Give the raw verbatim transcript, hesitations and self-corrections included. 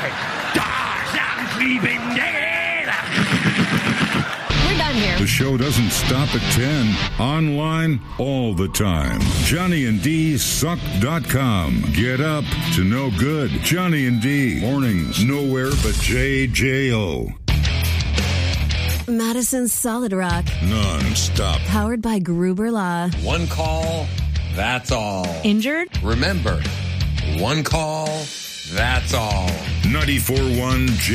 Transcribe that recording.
We're done here. The show doesn't stop at ten. Online all the time. Johnny and D suck dot com. Get up to no good. Johnny and D. Mornings nowhere but J J O. Madison's Solid Rock. Non-stop. Powered by Gruber Law. One call, that's all. Injured? Remember, one call, that's all. ninety-four point one J